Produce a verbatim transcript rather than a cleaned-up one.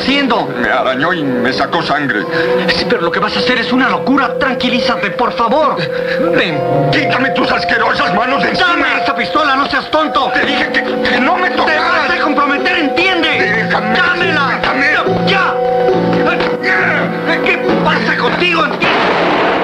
haciendo? Me arañó y me sacó sangre. Sí, pero lo que vas a hacer es una locura. Tranquilízate, por favor. Ven. Quítame tus asquerosas manos de encima. ¡Dame esa pistola, no seas tonto! Te dije que, que no me tocaras. ¡Te vas a comprometer, entiende! Déjame. ¡Dámela! Déjame. ¡Ya! ¿Qué pasa contigo?